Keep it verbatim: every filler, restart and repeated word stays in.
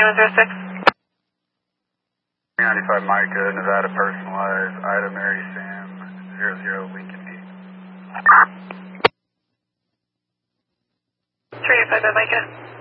seven zero six. ninety-five Micah, Nevada personalized, Ida Mary Sam, zero zero Lincoln eight. three eight five Micah.